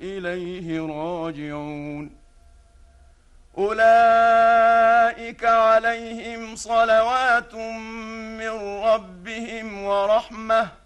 إليه راجعون. أولئك عليهم صلوات من ربهم ورحمة